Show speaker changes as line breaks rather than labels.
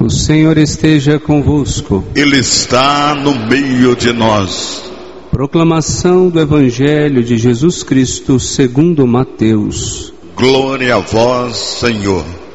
O Senhor esteja convosco.
Ele está no meio de nós.
Proclamação do Evangelho de Jesus Cristo segundo Mateus.
Glória a vós, Senhor.